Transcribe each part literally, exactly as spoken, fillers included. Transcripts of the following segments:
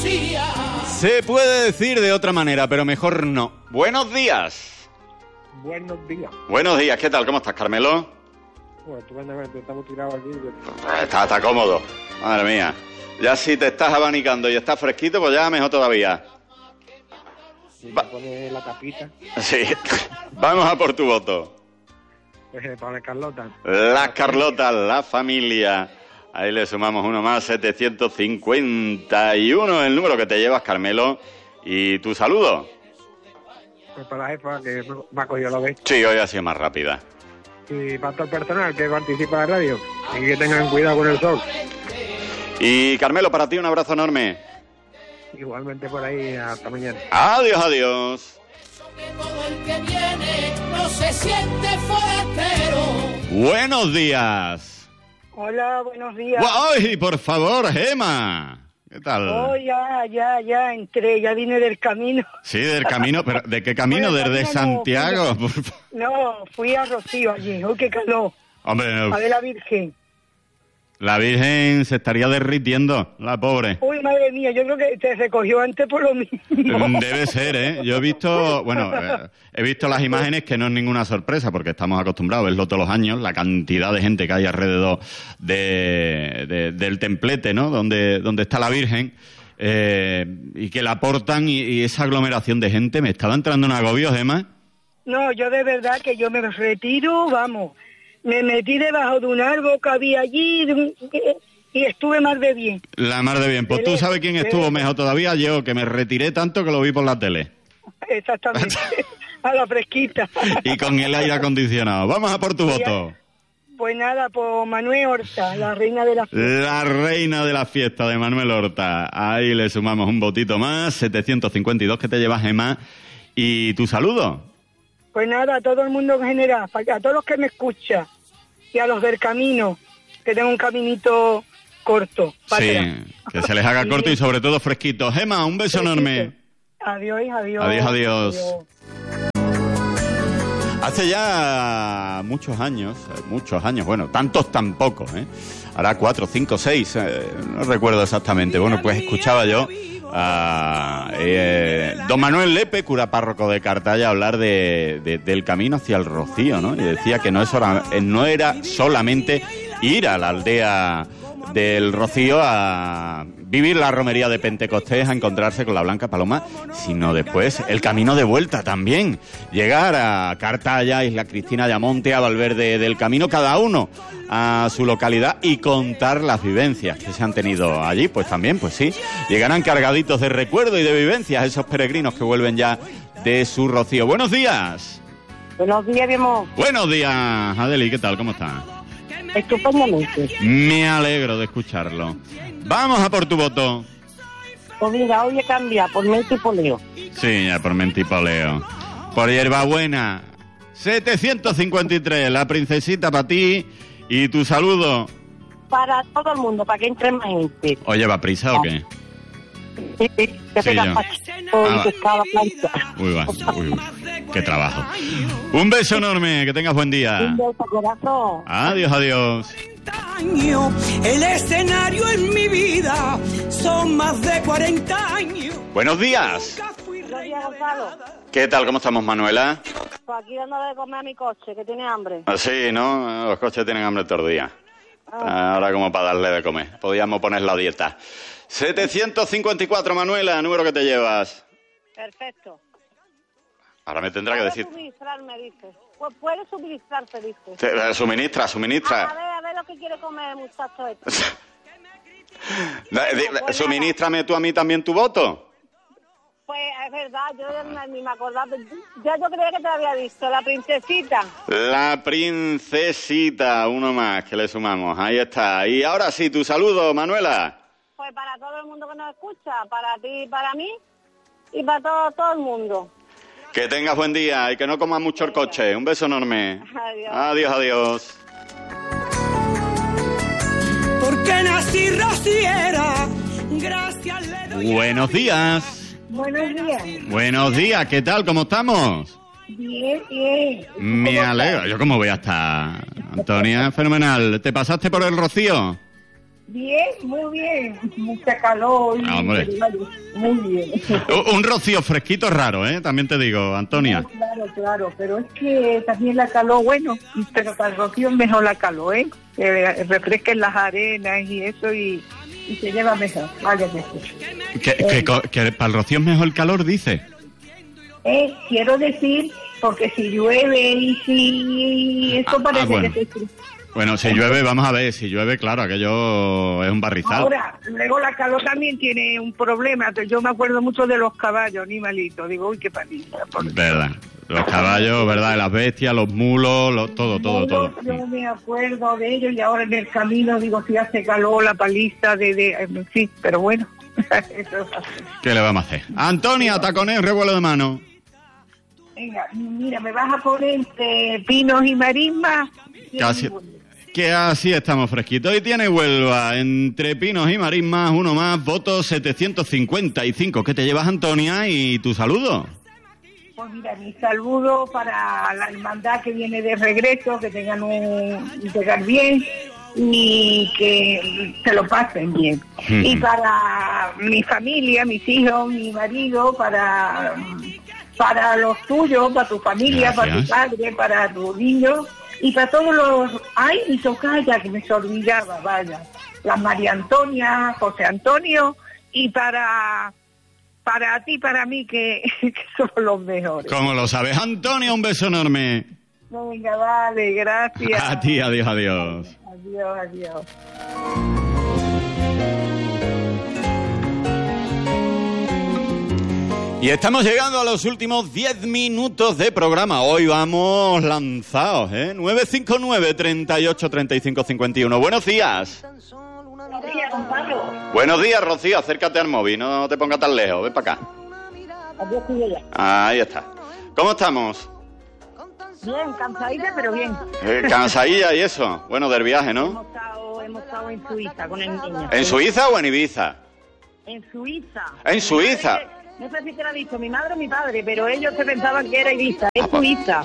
Andalucía. Se puede decir de otra manera, pero mejor no. Buenos días. Buenos días. Buenos días, ¿qué tal? ¿Cómo estás, Carmelo? Bueno, estupendamente, estamos tirados aquí. Está, está cómodo. Madre mía. Ya si te estás abanicando y estás fresquito, pues ya mejor todavía. Si Va- me pone la tapita, Sí. Vamos a por tu voto. pues eh, para Carlota. Las Carlotas, la familia. Ahí le sumamos uno más, setecientos cincuenta y uno, el número que te llevas, Carmelo. Y tu saludo. Pues para la jefa, que va a coger lo ve. Sí, hoy ha sido más rápida. Y para todo el personal que participa en la radio. Y que tengan cuidado con el sol. Y Carmelo, para ti un abrazo enorme. Igualmente por ahí, hasta mañana. Adiós, adiós. Que todo el que viene no se siente forastero. Buenos días. Hola, buenos días. ¡Ay, por favor, Gema! ¿Qué tal? Oh, ya, ya, ya entré, ya vine del camino. Sí, del camino, pero ¿de qué camino? Bueno, ¿Desde camino no, Santiago? Por fa- No, fui a Rocío allí, oh, qué calor, Hombre, a ver la Virgen. la Virgen se estaría derritiendo, la pobre. Uy, madre mía, yo creo que te recogió antes por lo mismo. Debe ser, ¿eh? Yo he visto, bueno, eh, he visto las imágenes, que no es ninguna sorpresa, porque estamos acostumbrados a verlo todos los años, la cantidad de gente que hay alrededor de, de- del templete, ¿no? Donde, donde está la Virgen, eh, y que la portan, y, y esa aglomeración de gente, me estaba entrando un agobio, Gemma. No, yo de verdad que yo me retiro, vamos, me metí debajo de un árbol que había allí de un- y estuve más de bien. La mar de bien. Pues tú sabes quién estuvo mejor todavía, yo, que me retiré tanto que lo vi por la tele. Exactamente, a la fresquita. Y con el aire acondicionado. Vamos a por tu voto. Pues nada, por Manuel Horta, la reina de la fiesta. La reina de la fiesta de Manuel Horta. Ahí le sumamos un votito más, setecientos cincuenta y dos que te llevas, Gemma. ¿Y tu saludo? Pues nada, a todo el mundo en general, a todos los que me escuchan y a los del camino, que tengo un caminito corto. para Sí, atrás. que se les haga Sí. corto y sobre todo fresquito. Gemma, un beso Fresquito. enorme. Adiós, adiós. Adiós, adiós. Hace ya muchos años, eh, muchos años, bueno, tantos tampoco, ¿eh? Hará cuatro, cinco, seis, eh, no recuerdo exactamente. Bueno, pues escuchaba yo a eh, don Manuel Lepe, cura párroco de Cartaya, hablar de, de- del camino hacia el Rocío, ¿no? Y decía que no, es hora- eh, no era solamente ir a la aldea del Rocío a vivir la romería de Pentecostés, a encontrarse con la Blanca Paloma, sino después el camino de vuelta también. Llegar a Cartaya, Isla Cristina de Amonte, a Valverde del Camino, cada uno a su localidad, y contar las vivencias que se han tenido allí. Pues también, pues sí, llegarán cargaditos de recuerdo y de vivencias esos peregrinos que vuelven ya de su Rocío. Buenos días. Buenos días, mi amor. Buenos días, Adeli, ¿qué tal? ¿Cómo estás? Estupendamente. Me alegro de escucharlo. Vamos a por tu voto. Pues mira, hoy he cambiado por mente y por Leo. Sí, ya por mentipoleo. Por hierbabuena. setecientos cincuenta y tres, la princesita para ti. Y tu saludo. Para todo el mundo, para que entre más gente. ¿O lleva prisa o qué? Sí, sí, que Sí, tenga yo. pasto Ah, y pescado plancha. Uy, va. Uy, uy. Qué trabajo. Un beso enorme, que tengas buen Un día. beso, corazón. Adiós, adiós. Años, el escenario en mi vida son más de cuarenta años. Buenos días. Nunca fui Buenos reina días, de Gonzalo. nada. ¿Qué tal? ¿Cómo estamos, Manuela? Pues aquí dándole de comer a mi coche, que tiene hambre. Sí, ¿no? Los coches tienen hambre todo el día. Ahora como para darle de comer. Podríamos poner la dieta. setecientos cincuenta y cuatro, Manuela, número que te llevas. Perfecto. Ahora me tendrá que Puede decir... suministrarme, dice. Pues puede suministrarse, dice. Te- eh, Suministra, A suministra. ver, a ver lo que quiere comer el muchacho este. Da- di- Suministrame tú a mí también tu voto. Pues es verdad, yo ya ni me acordaba. Ya yo creía que te había visto, la princesita. La princesita, uno más que le sumamos. Ahí está. Y ahora sí, tu saludo, Manuela. Pues para todo el mundo que nos escucha, para ti y para mí, y para todo, todo el mundo. Que tengas buen día y que no comas mucho el coche. Un beso enorme. Adiós. Adiós, adiós. Porque nací rociera, gracias le doy. Buenos días. Buenos días. Buenos días, ¿qué tal? ¿Cómo estamos? Bien, bien. Me alegro. ¿Yo cómo voy a estar? Antonia, fenomenal. ¿Te pasaste por el Rocío? Bien, muy bien. Mucha calor. Y Hombre. Muy bien. Un, un rocío fresquito raro, ¿eh? También te digo, Antonia. Claro, claro, pero es que también la calor, bueno, pero para el rocío es mejor la calor, ¿eh? Que refresquen las arenas y eso y, y se lleva mejor. Vaya que sí. Que, que, que, que para el rocío es mejor el calor, dice. Eh, quiero decir, porque si llueve y si... Esto Ah, parece ah, bueno. que se... Bueno, si llueve, vamos a ver, si llueve, claro, aquello es un barrizal. Ahora, luego la calor también tiene un problema. Yo me acuerdo mucho de los caballos, animalitos. Digo, uy, qué panita. Verdad. Los caballos, ¿verdad? Las bestias, los mulos, los, todo, todo, todo. Yo me acuerdo de ellos y ahora en el camino digo, si hace calor, la paliza de... de sí, pero bueno. Eso es así. ¿Qué le vamos a hacer? Antonia, taconeo, revuelo de mano. Venga, mira, me vas a poner entre pinos y marismas. Casi, que así estamos fresquitos. Y tiene Huelva, entre pinos y marismas, uno más, votos setecientos cincuenta y cinco. ¿Qué te llevas, Antonia? Y tu saludo. Pues mira, mi saludo para la hermandad que viene de regreso, que tengan un llegar bien y que se lo pasen bien. Mm. Y para mi familia, mis hijos, mi marido, para, para los tuyos, para tu familia, Gracias. para tu padre, para tus niños y para todos los... Ay, y tocaya, que me se olvidaba, vaya. La María Antonia, José Antonio y para... Para ti, para mí, que, que somos los mejores. Como lo sabes, Antonia, un beso enorme. Venga, vale, gracias. A ti, adiós, adiós. Adiós, adiós. Y estamos llegando a los últimos diez minutos de programa. Hoy vamos lanzados, ¿eh? nueve cinco nueve, treinta y ocho, treinta y cinco, cincuenta y uno. Buenos días. Buenos días, Gonzalo. Buenos días, Rocío. Acércate al móvil, no te pongas tan lejos. Ven para acá. Adiós, ya. Ahí está. ¿Cómo estamos? Bien, cansadita, pero bien. Eh, cansadilla y eso. Bueno, del viaje, ¿no? Hemos estado, hemos estado en Suiza con el niño. ¿En Suiza o en Ibiza? En Suiza. En Suiza. No sé si te lo ha dicho mi madre o mi padre, pero ellos se pensaban que era Ibiza. Es Suiza.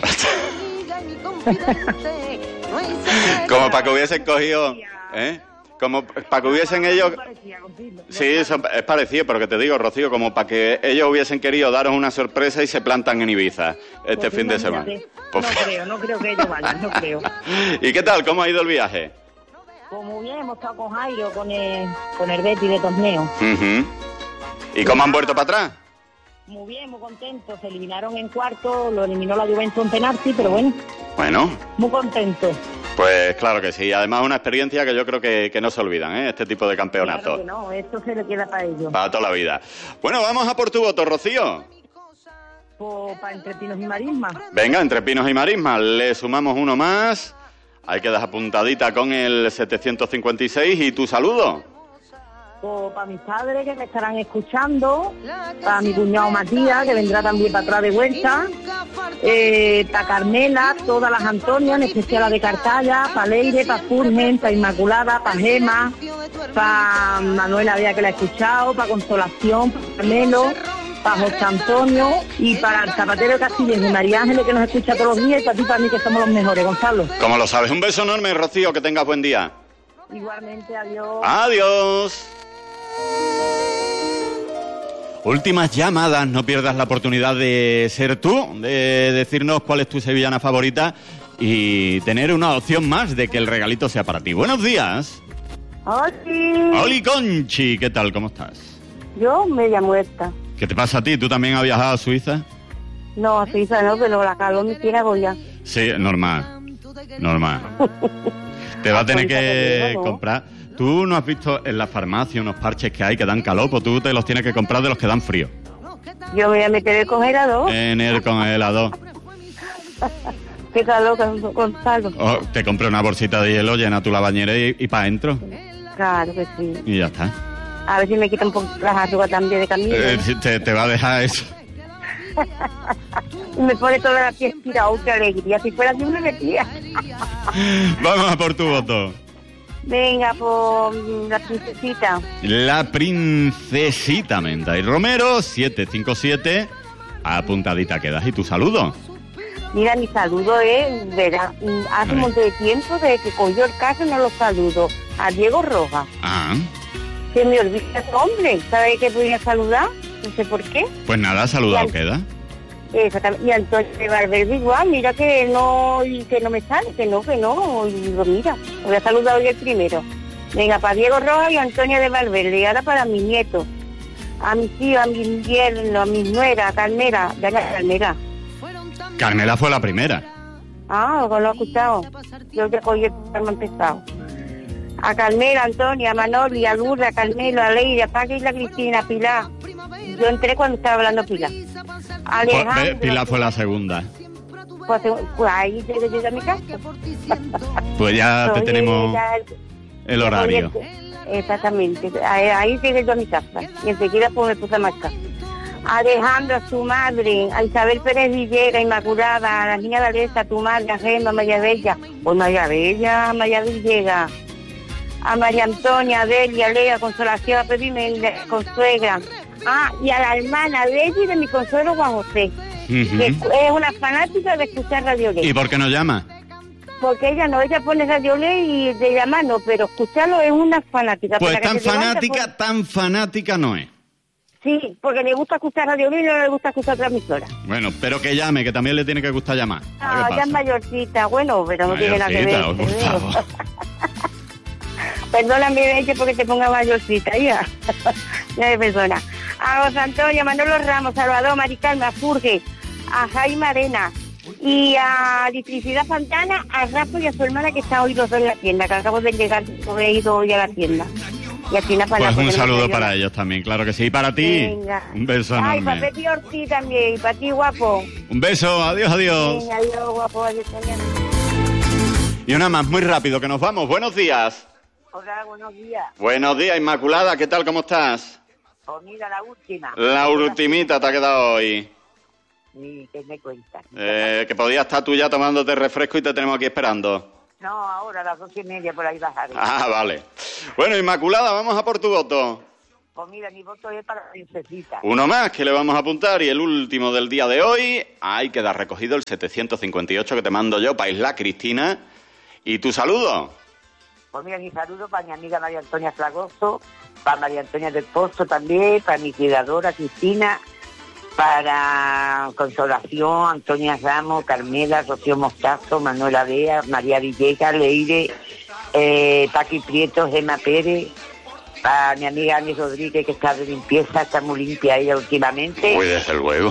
Como para que hubiesen cogido... ¿Eh? Como para que hubiesen ellos... Sí, eso es parecido, pero que te digo, Rocío, como para que ellos hubiesen querido daros una sorpresa y se plantan en Ibiza este Pues fin de semana. imagínate. Pues- No creo, no creo que ellos vayan, no creo. ¿Y qué tal? ¿Cómo ha ido el viaje? Pues muy bien, hemos estado con Jairo, con el, con el Betty de torneo. Ujú. ¿Y cómo han vuelto para atrás? Muy bien, muy contentos. Se eliminaron en cuarto, lo eliminó la Juventus en penalti, pero bueno, Bueno, muy contentos. pues claro que sí. Además, una experiencia que yo creo que, que no se olvidan, ¿eh? Este tipo de Claro campeonatos. que no, esto se le queda para ellos. Para toda la vida. Bueno, vamos a por tu voto, Rocío. Pues para Entre Pinos y Marismas. Venga, entre pinos y marismas, le sumamos uno más. Ahí quedas apuntadita con el setecientos cincuenta y seis y tu saludo. Pues para mis padres que me estarán escuchando, para mi cuñado Matías, que vendrá también para atrás de vuelta, eh, para Carmela, todas las Antonias, en especial la de Cartaya, para Leire, para Fulgen, para Inmaculada, para Gema, para Manuela Vía, que la he escuchado, para Consolación, para Carmelo, para José Antonio y para el zapatero de Castilla y María Ángeles, que nos escucha todos los días, y para ti, para mí, que somos los mejores, Gonzalo. Como lo sabes, un beso enorme, Rocío, que tengas buen día. Igualmente, adiós. Adiós. Últimas llamadas, no pierdas la oportunidad de ser tú, de decirnos cuál es tu sevillana favorita y tener una opción más de que el regalito sea para ti. Buenos días. Hola. Oli Conchi, ¿qué tal? ¿Cómo estás? Yo media muerta. ¿Qué te pasa a ti? ¿Tú también has viajado a Suiza? No, a Suiza no, pero la calor me tiene agobiada. Sí, normal. Normal. Te va a tener que comprar. Tú no has visto en la farmacia unos parches que hay que dan calor, pues tú te los tienes que comprar de los que dan frío. Yo me voy a meter el congelador. En el congelador. Qué calor, Gonzalo. O te compras una bolsita de hielo, llena tu la bañera y, y para adentro. Claro que sí. Y ya está. A ver si me quitan un poco las arrugas también de camino. Eh, te, te va a dejar eso. Me pone toda la piel estirada, qué alegría. Si fuera así me metía. Vamos a por tu voto. Venga, por la princesita. La princesita Menda y Romero, siete cinco siete. Apuntadita quedas. ¿Y tu saludo? Mira, mi saludo es, verá, hace un montón de tiempo desde que cogió el caso no lo saludo. a Diego Rojas. Ah. Se me olvida su hombre, ¿sabe que podía saludar? No sé por qué. Pues nada, saludado y queda. Exactamente. Y Antonio de Valverde igual, mira que no, y que no me sale, que no, que no. Y digo, mira, voy a saludar hoy el primero. Venga, para Diego Rojas y Antonio de Valverde. Y ahora para mi nieto, a mi tío, a mi yerno, a mi nuera, a Carmela, ya la Carmela. Carmela fue la primera. Ah, ¿lo he escuchado? Yo te cogí el programa empezado. A Carmela, a Antonia, a Manoli, a Lourdes, a Carmelo, a Leire, a Paca y la Cristina, a Pilar. Yo entré cuando estaba hablando Pilar. Alejandro. Pues, Pilar fue la segunda. Pues, pues ahí llegué yo a mi casa. Pues ya te tenemos el horario. Exactamente. Ahí, ahí llegué yo a mi casa. Y enseguida pues me puse a marcar. A Alejandro, a su madre, a Isabel Pérez Villegas, Inmaculada, a la niña de Alesa, a tu madre, a Gemma, a María Bella. Pues María Bella, María Villegas. A María Antonia, a Delia, a Lea, a Consolación, a Pepi Méndez, Consuegra. Ah, y a la hermana de ella y de mi consuelo Juan José, uh-huh. que es una fanática de escuchar Radio Ley. ¿Y por qué no llama? Porque ella no, ella pone Radio Ley y de llamar no, pero escucharlo es una fanática. Pues tan fanática, levanta, pues... tan fanática no es. Sí, porque le gusta escuchar Radio Ley y no le gusta escuchar otra emisora. Bueno, pero que llame, que también le tiene que gustar llamar. Ah, ya es mayorcita, bueno, pero no tiene nada que ver. Gustavo. Perdóname, Beche, porque te ponga mayorcita, ya. Ya de persona. A José Antonio, a Manolo Ramos, Salvador, Maricarmen, a Furge, a Jaime Arena y a Electricidad Santana, a Rafa y a su hermana que está hoy los dos en la tienda, que acabo de llegar, he ido hoy a la tienda. Y a Tina para pues un saludo para ellos también, claro que sí. Y para ti, venga. Un beso enorme. Ay, para Peti Ortiz también, y para ti, guapo. Un beso, adiós, adiós. Venga, adiós, guapo, adiós, adiós. Y una más, muy rápido, que nos vamos. Buenos días. Hola, buenos días. Buenos días, Inmaculada, ¿qué tal, cómo estás? Pues mira, la última. La ultimita te ha quedado hoy. Sí, ¿qué me cuentas? Eh, que podías estar tú ya tomándote refresco y te tenemos aquí esperando. No, ahora a las dos y media por ahí bajaré. Ah, vale. Bueno, Inmaculada, vamos a por tu voto. Pues mira, mi voto es para la princesita. Uno más que le vamos a apuntar y el último del día de hoy. Ahí queda recogido el setecientos cincuenta y ocho que te mando yo para Isla Cristina. ¿Y tu saludo? Pues mira, mi saludo para mi amiga María Antonia Fragoso, para María Antonia del Pozo también, para mi cuidadora Cristina, para Consolación, Antonia Ramos, Carmela, Rocío Mostazo, Manuela Bea, María Villegas, Leire, eh, Paqui Prieto, Gemma Pérez, para mi amiga Ani Rodríguez, que está de limpieza, está muy limpia ella últimamente. Uy, desde luego.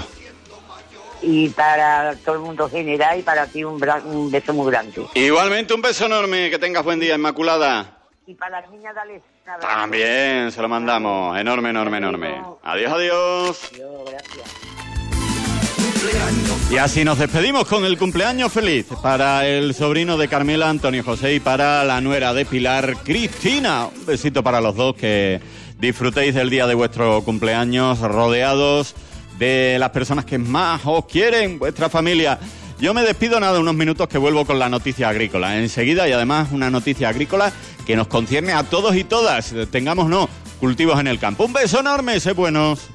Y para todo el mundo general y para ti un, bra- un beso muy grande. Igualmente un beso enorme, que tengas buen día, Inmaculada. Y para las niñas dale. También se lo mandamos, enorme, enorme, enorme. Adiós, adiós. Adiós, gracias. Y así nos despedimos con el cumpleaños feliz para el sobrino de Carmela, Antonio José, y para la nuera de Pilar, Cristina. Un besito para los dos, que disfrutéis del día de vuestro cumpleaños rodeados de las personas que más os quieren, vuestra familia. Yo me despido nada, unos minutos que vuelvo con la noticia agrícola enseguida, y además una noticia agrícola que nos concierne a todos y todas, tengamos no cultivos en el campo. Un beso enorme, sé buenos.